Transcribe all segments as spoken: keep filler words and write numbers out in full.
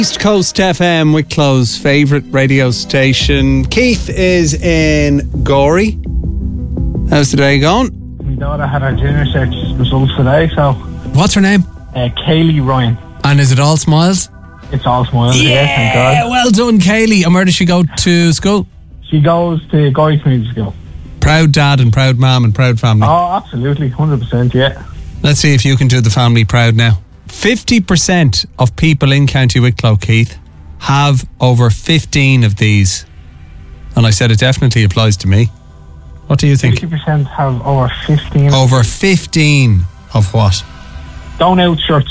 East Coast F M, Wicklow's favourite radio station. Keith is in Gorey. How's the day going? My daughter had her junior search results today, so... What's her name? Uh, Kaylee Ryan. And is it all smiles? It's all smiles, yeah, yeah, thank God. Well done, Kaylee. And where does she go to school? She goes to Gorey Community School. Proud dad and proud mum and proud family. Oh, absolutely, one hundred percent, yeah. Let's see if you can do the family proud now. fifty percent of people in County Wicklow, Keith, have over fifteen of these. And I said it definitely applies to me. What do you think? fifty percent have over fifteen. Over fifteen of what? Don't out shirts.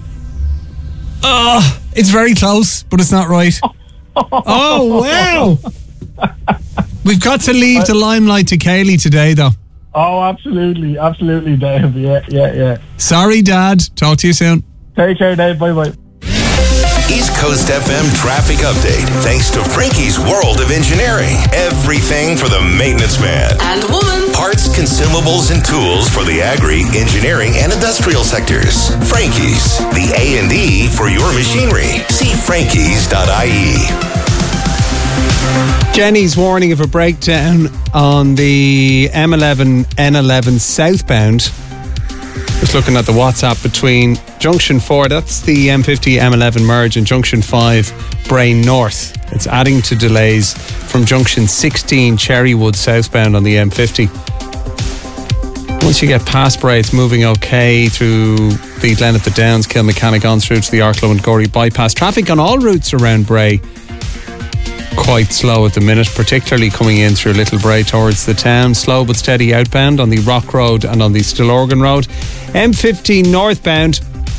Oh, it's very close, but it's not right. Oh, wow. We've got to leave the limelight to Kaylee today, though. Oh, absolutely, absolutely, Dave. Yeah, yeah, yeah. Sorry, Dad. Talk to you soon. Take care, Dave. Bye-bye. East Coast F M traffic update, thanks to Frankie's World of Engineering. Everything for the maintenance man and woman. Parts, consumables, and tools for the agri, engineering, and industrial sectors. Frankie's, the A and E for your machinery. See frankies dot I E. Jenny's warning of a breakdown on the M eleven N eleven southbound. Just looking at the WhatsApp between Junction four, that's the M fifty M eleven merge, and Junction five Bray North. It's adding to delays from Junction sixteen Cherrywood southbound on the M fifty. Once you get past Bray, it's moving okay through the Glen at the Downs, Kilmechanic on through to the Arklow and Gorey bypass. Traffic on all routes around Bray quite slow at the minute, particularly coming in through Little Bray towards the town. Slow but steady outbound on the Rock Road and on the Stillorgan Road. M fifteen northbound,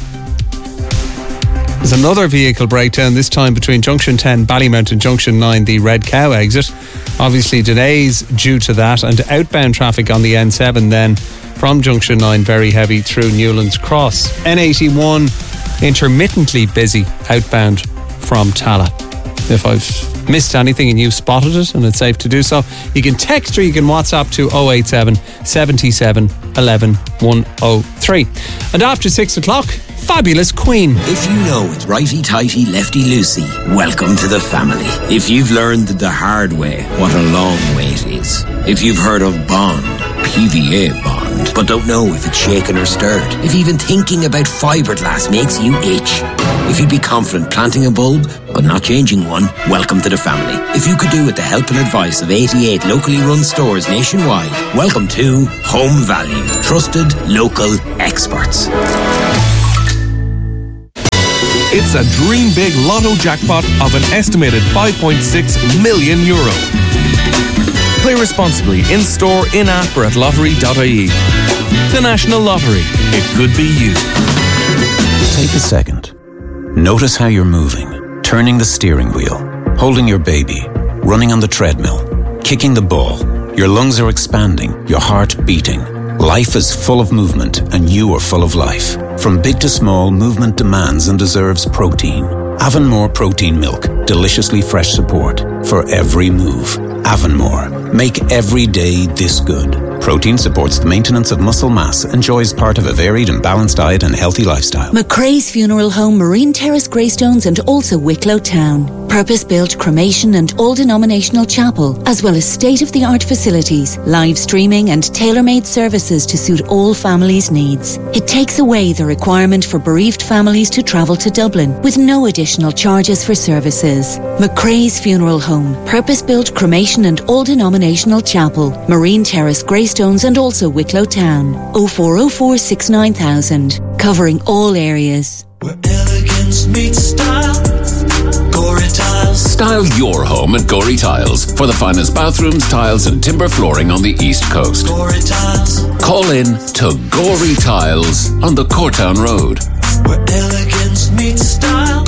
there's another vehicle breakdown, this time between Junction ten Ballymount and Junction nine, the Red Cow exit. Obviously delays due to that, and outbound traffic on the N seven then from Junction nine very heavy through Newlands Cross. N eighty-one intermittently busy outbound from Tala. If I've missed anything and you've spotted it and it's safe to do so, you can text or you can WhatsApp to oh eight seven, seventy-seven, eleven, one oh three. And after six o'clock, Fabulous Queen. If you know it's righty-tighty, lefty-loosey, welcome to the family. If you've learned the hard way, what a long way it is. If you've heard of Bond, P V A Bond, but don't know if it's shaken or stirred. If even thinking about fiberglass makes you itch. If you'd be confident planting a bulb, but not changing one, welcome to the family. If you could do with the help and advice of eighty-eight locally run stores nationwide, welcome to Home Value. Trusted local experts. It's a dream big lotto jackpot of an estimated five point six million euro. Play responsibly in-store, in-app or at lottery dot I E. The National Lottery. It could be you. Take a second. Notice how you're moving, turning the steering wheel, holding your baby, running on the treadmill, kicking the ball. Your lungs are expanding, your heart beating. Life is full of movement, and you are full of life. From big to small, movement demands and deserves protein. Avonmore Protein Milk, deliciously fresh support for every move. Avonmore, make every day this good. Protein supports the maintenance of muscle mass, enjoys part of a varied and balanced diet and healthy lifestyle. McRae's Funeral Home, Marine Terrace, Greystones, and also Wicklow Town. Purpose-built cremation and all-denominational chapel, as well as state-of-the-art facilities, live streaming and tailor-made services to suit all families' needs. It takes away the requirement for bereaved families to travel to Dublin, with no additional charges for services. McRae's Funeral Home, purpose-built cremation and all-denominational chapel, Marine Terrace, Greystones, and also Wicklow Town. oh four oh four six nine thousand, covering all areas. Where elegance meets style. Gorey Tiles. Style your home at Gorey Tiles for the finest bathrooms, tiles and timber flooring on the East Coast. Gorey Tiles. Call in to Gorey Tiles on the Courtown Road. Where elegance meets style.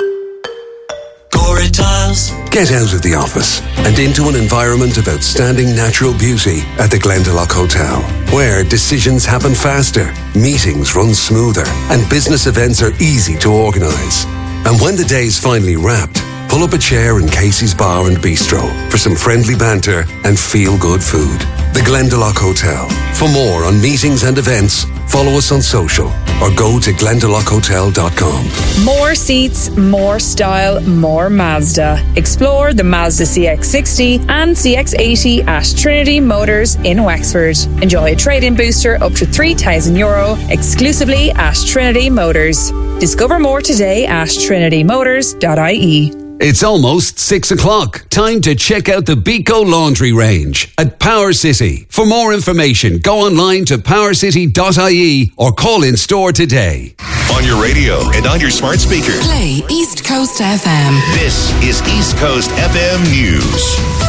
Gorey Tiles. Get out of the office and into an environment of outstanding natural beauty at the Glendalough Hotel, where decisions happen faster, meetings run smoother, and business events are easy to organise. And when the day's finally wrapped, pull up a chair in Casey's Bar and Bistro for some friendly banter and feel-good food. The Glendalough Hotel. For more on meetings and events, follow us on social or go to glendalough hotel dot com. More seats, more style, more Mazda. Explore the Mazda C X sixty and C X eighty at Trinity Motors in Wexford. Enjoy a trade-in booster up to three thousand euro exclusively at Trinity Motors. Discover more today at trinity motors dot I E. It's almost six o'clock. Time to check out the Beco Laundry range at Power City. For more information, go online to power city dot I E or call in store today. On your radio and on your smart speaker. Play East Coast F M. This is East Coast F M News.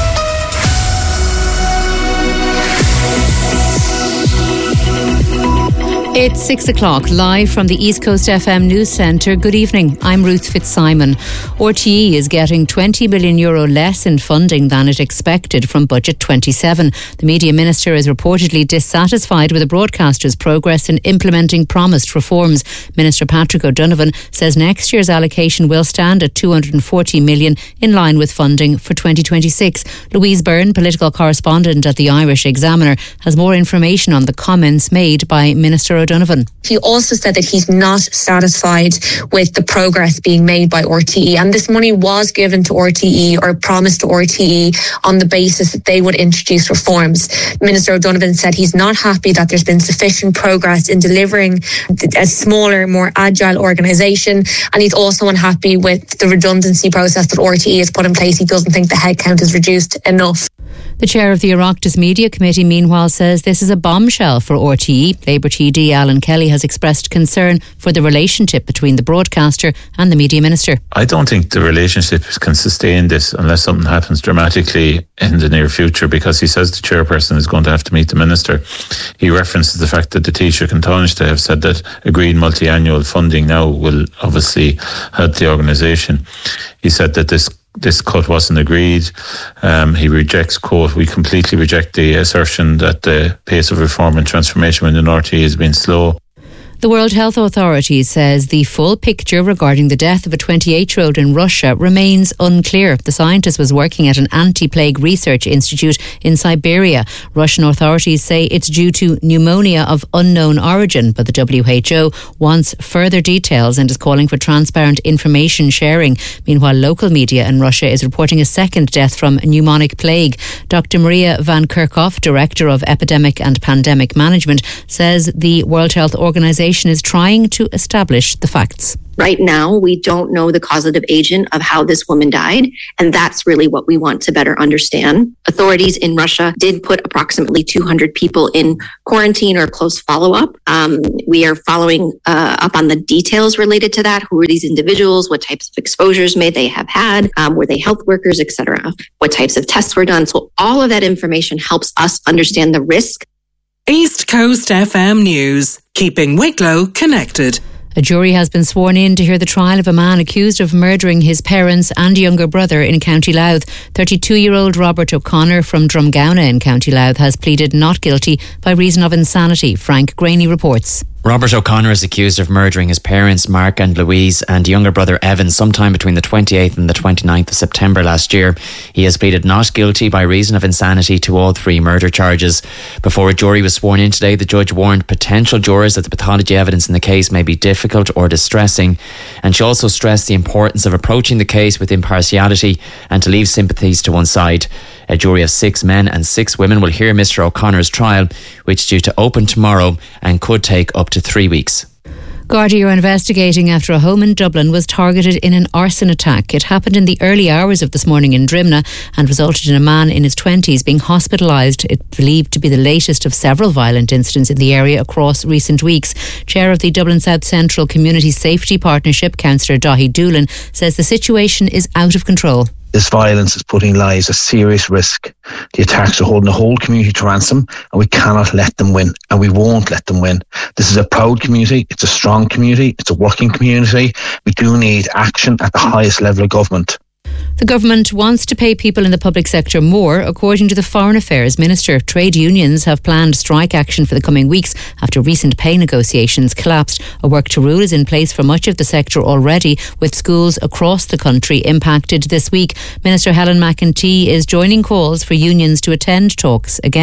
It's six o'clock, live from the East Coast F M News Centre. Good evening, I'm Ruth Fitzsimon. R T E is getting twenty million euro less in funding than it expected from Budget twenty-seven. The Media Minister is reportedly dissatisfied with the broadcaster's progress in implementing promised reforms. Minister Patrick O'Donovan says next year's allocation will stand at two hundred forty million, in line with funding for twenty twenty-six. Louise Byrne, political correspondent at the Irish Examiner, has more information on the comments made by Minister O'Donovan. Donovan. He also said that he's not satisfied with the progress being made by R T E, and this money was given to R T E or promised to R T E on the basis that they would introduce reforms. Minister O'Donovan said he's not happy that there's been sufficient progress in delivering a smaller, more agile organisation, and he's also unhappy with the redundancy process that R T E has put in place. He doesn't think the headcount is reduced enough. The chair of the Oireachtas Media Committee, meanwhile, says this is a bombshell for R T E. Labour T D Alan Kelly has expressed concern for the relationship between the broadcaster and the Media Minister. I don't think the relationship can sustain this unless something happens dramatically in the near future, because he says the chairperson is going to have to meet the Minister. He references the fact that the Taoiseach and Taoiseach have said that agreed multi-annual funding now will obviously help the organisation. He said that this This cut wasn't agreed. Um, he rejects, quote, "We completely reject the assertion that the pace of reform and transformation within R T E has been slow." The World Health Authority says the full picture regarding the death of a twenty-eight-year-old in Russia remains unclear. The scientist was working at an anti-plague research institute in Siberia. Russian authorities say it's due to pneumonia of unknown origin, but the W H O wants further details and is calling for transparent information sharing. Meanwhile, local media in Russia is reporting a second death from pneumonic plague. Doctor Maria Van Kerkhoff, Director of Epidemic and Pandemic Management, says the World Health Organization is trying to establish the facts. Right now, we don't know the causative agent of how this woman died, and that's really what we want to better understand. Authorities in Russia did put approximately two hundred people in quarantine or close follow-up. Um, we are following uh, up on the details related to that. Who were these individuals? What types of exposures may they have had? Um, were they health workers, et cetera? What types of tests were done? So all of that information helps us understand the risk. East Coast F M News, keeping Wicklow connected. A jury has been sworn in to hear the trial of a man accused of murdering his parents and younger brother in County Louth. thirty-two-year-old Robert O'Connor from Drumgowna in County Louth has pleaded not guilty by reason of insanity. Frank Graney reports. Robert O'Connor is accused of murdering his parents, Mark and Louise, and younger brother Evan sometime between the twenty-eighth and the twenty-ninth of September last year. He has pleaded not guilty by reason of insanity to all three murder charges. Before a jury was sworn in today, the judge warned potential jurors that the pathology evidence in the case may be difficult or distressing, and she also stressed the importance of approaching the case with impartiality and to leave sympathies to one side. A jury of six men and six women will hear Mister O'Connor's trial, which is due to open tomorrow and could take up to three weeks. Gardaí are investigating after a home in Dublin was targeted in an arson attack. It happened in the early hours of this morning in Drimna and resulted in a man in his twenties being hospitalised. It's believed to be the latest of several violent incidents in the area across recent weeks. Chair of the Dublin South Central Community Safety Partnership, Councillor Dahi Doolan, says the situation is out of control. This violence is putting lives at serious risk. The attacks are holding the whole community to ransom, and we cannot let them win, and we won't let them win. This is a proud community, it's a strong community, it's a working community. We do need action at the highest level of government. The government wants to pay people in the public sector more, according to the Foreign Affairs Minister. Trade unions have planned strike action for the coming weeks after recent pay negotiations collapsed. A work to rule is in place for much of the sector already, with schools across the country impacted this week. Minister Helen McEntee is joining calls for unions to attend talks again.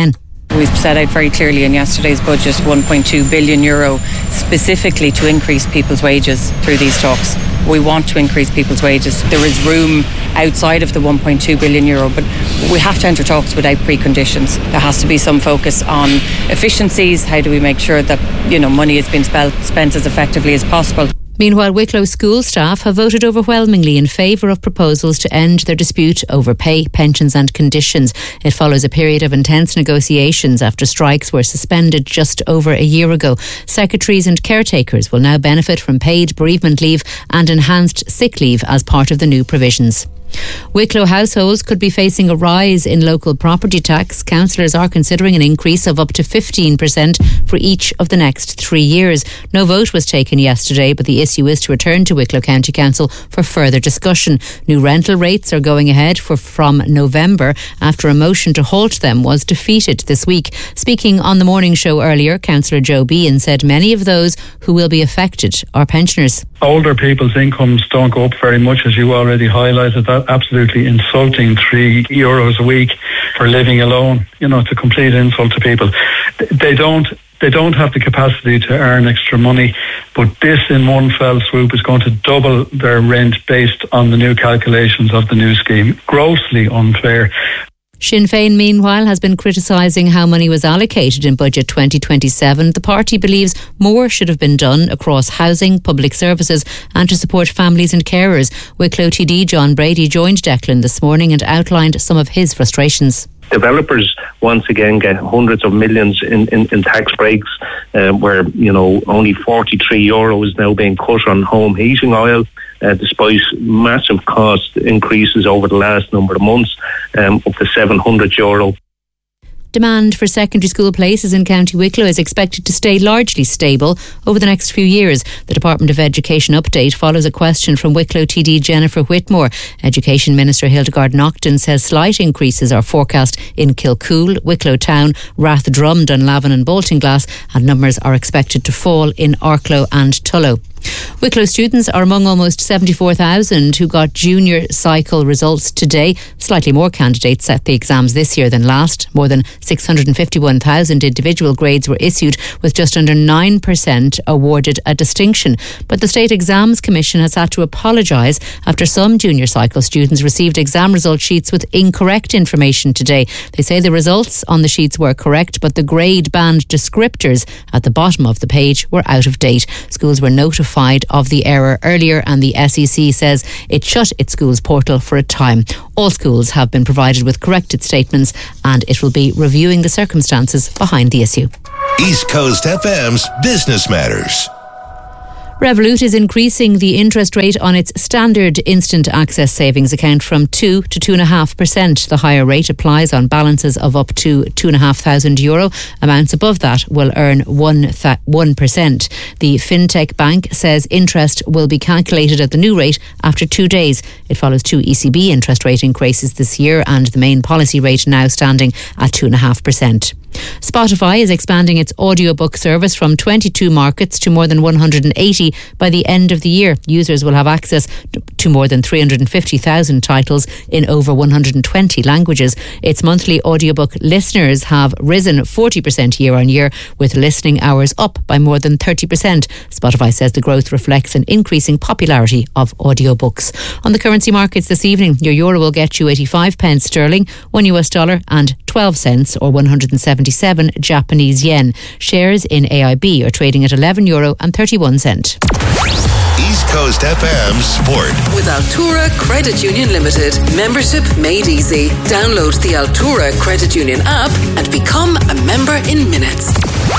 We've set out very clearly in yesterday's budget one point two billion euro specifically to increase people's wages through these talks. We want to increase people's wages. There is room outside of the one point two billion euro, but we have to enter talks without preconditions. There has to be some focus on efficiencies. How do we make sure that, you know, money is being spent, spent as effectively as possible? Meanwhile, Wicklow school staff have voted overwhelmingly in favour of proposals to end their dispute over pay, pensions and conditions. It follows a period of intense negotiations after strikes were suspended just over a year ago. Secretaries and caretakers will now benefit from paid bereavement leave and enhanced sick leave as part of the new provisions. Wicklow households could be facing a rise in local property tax. Councillors are considering an increase of up to fifteen percent for each of the next three years. No vote was taken yesterday, but the issue is to return to Wicklow County Council for further discussion. New rental rates are going ahead for from November after a motion to halt them was defeated this week. Speaking on the morning show earlier, Councillor Joe Behan said many of those who will be affected are pensioners. Older people's incomes don't go up very much, as you already highlighted. That absolutely insulting three euros a week for living alone. You know, it's a complete insult to people. They don't they don't have the capacity to earn extra money, but this in one fell swoop is going to double their rent based on the new calculations of the new scheme. Grossly unfair. Sinn Féin, meanwhile, has been criticising how money was allocated in Budget twenty twenty-seven. The party believes more should have been done across housing, public services and to support families and carers. Wicklow T D John Brady joined Declan this morning and outlined some of his frustrations. Developers once again get hundreds of millions in, in, in tax breaks, um, where, you know, only forty-three euro is now being cut on home heating oil. Uh, despite massive cost increases over the last number of months, um, up to seven hundred euro. Demand for secondary school places in County Wicklow is expected to stay largely stable over the next few years. The Department of Education update follows a question from Wicklow T D Jennifer Whitmore. Education Minister Hildegard Naughton says slight increases are forecast in Kilcool, Wicklow Town, Rathdrum, Dunlavin and Baltinglass, and numbers are expected to fall in Arklow and Tullow. Wicklow students are among almost seventy-four thousand who got junior cycle results today. Slightly more candidates set the exams this year than last. More than six hundred fifty-one thousand individual grades were issued, with just under nine percent awarded a distinction. But the State Exams Commission has had to apologise after some junior cycle students received exam result sheets with incorrect information today. They say the results on the sheets were correct, but the grade band descriptors at the bottom of the page were out of date. Schools were notified of the error earlier, and the S E C says it shut its schools portal for a time. All schools have been provided with corrected statements, and it will be reviewing the circumstances behind the issue. East Coast F M's Business Matters. Revolut is increasing the interest rate on its standard instant access savings account from two to two and a half percent. The higher rate applies on balances of up to two and a half thousand euro. Amounts above that will earn one one percent. The fintech bank says interest will be calculated at the new rate after two days. It follows two E C B interest rate increases this year, and the main policy rate now standing at two and a half percent. Spotify is expanding its audiobook service from twenty-two markets to more than one hundred eighty by the end of the year. Users will have access to more than three hundred fifty thousand titles in over one hundred twenty languages. Its monthly audiobook listeners have risen forty percent year on year, with listening hours up by more than thirty percent. Spotify says the growth reflects an increasing popularity of audiobooks. On the currency markets this evening, your euro will get you eighty-five pence sterling, one U S dollar and twelve cents or one hundred seventy-seven Japanese yen. Shares in A I B are trading at eleven euro and thirty-one cent. East Coast F M Sport. With Altura Credit Union Limited. Membership made easy. Download the Altura Credit Union app and become a member in minutes.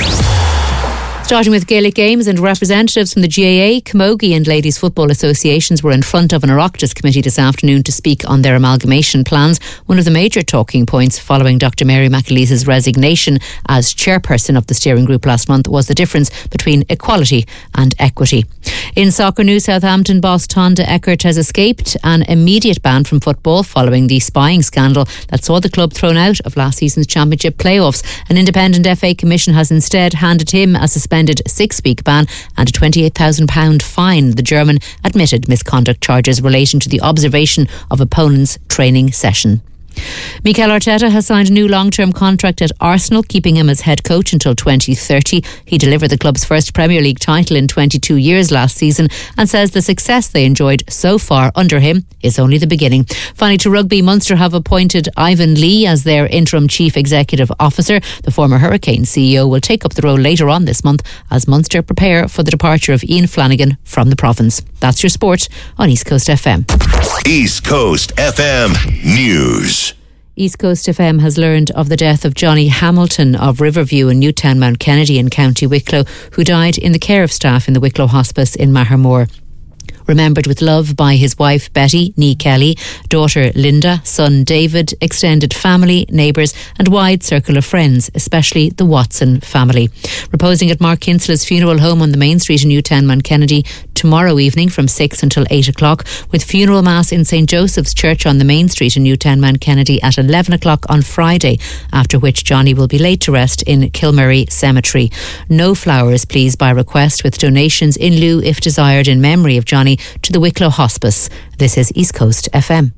Starting with Gaelic games, and representatives from the G A A, Camogie and Ladies Football Associations were in front of an Oireachtas committee this afternoon to speak on their amalgamation plans. One of the major talking points following Doctor Mary McAleese's resignation as chairperson of the steering group last month was the difference between equality and equity. In soccer news, Southampton boss Tonda Eckert has escaped an immediate ban from football following the spying scandal that saw the club thrown out of last season's championship playoffs. An independent F A commission has instead handed him a suspended six-week ban and a twenty-eight thousand pounds fine. The German admitted misconduct charges relating to the observation of opponents' training session. Mikel Arteta has signed a new long-term contract at Arsenal, keeping him as head coach until twenty thirty. He delivered the club's first Premier League title in twenty-two years last season and says the success they enjoyed so far under him is only the beginning. Finally, to rugby, Munster have appointed Ivan Lee as their interim chief executive officer. The former Hurricanes C E O will take up the role later on this month as Munster prepare for the departure of Ian Flanagan from the province. That's your sport on East Coast F M. East Coast F M News. East Coast F M has learned of the death of Johnny Hamilton of Riverview in Newtown Mount Kennedy in County Wicklow, who died in the care of staff in the Wicklow Hospice in Mahermore. Remembered with love by his wife Betty, Nee Kelly, daughter Linda, son David, extended family, neighbours and wide circle of friends, especially the Watson family. Reposing at Mark Kinsla's funeral home on the main street in Newtown Mount Kennedy tomorrow evening from six until eight o'clock, with funeral mass in St Joseph's Church on the main street in Newtown Mount Kennedy at eleven o'clock on Friday, after which Johnny will be laid to rest in Kilmurray Cemetery. No flowers, please, by request, with donations in lieu if desired in memory of Johnny to the Wicklow Hospice. This is East Coast F M.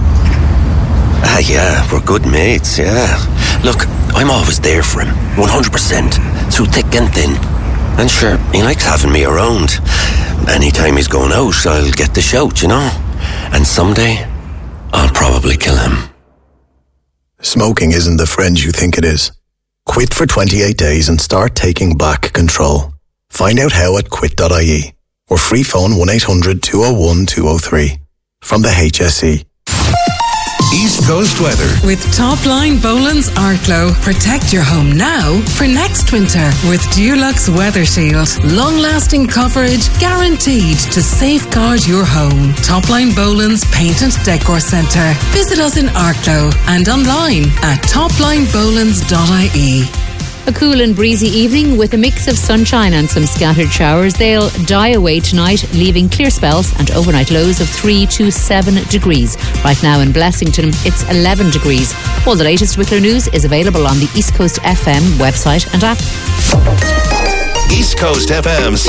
Ah, yeah, we're good mates, yeah. Look, I'm always there for him, one hundred percent, through thick and thin. And sure, he likes having me around. Anytime he's going out, I'll get the shout, you know. And someday, I'll probably kill him. Smoking isn't the friend you think it is. Quit for twenty-eight days and start taking back control. Find out how at quit dot I E. Or free phone one eight hundred two oh one two oh three. From the H S E. East Coast weather. With Topline Boland's Arklow. Protect your home now for next winter with Dulux Weather Shield. Long-lasting coverage guaranteed to safeguard your home. Topline Boland's Paint and Decor Centre. Visit us in Arklow and online at topline bolands dot I E. A cool and breezy evening with a mix of sunshine and some scattered showers. They'll die away tonight, leaving clear spells and overnight lows of three to seven degrees. Right now in Blessington, it's eleven degrees. All the latest Wicklow news is available on the East Coast F M website and app. East Coast F M's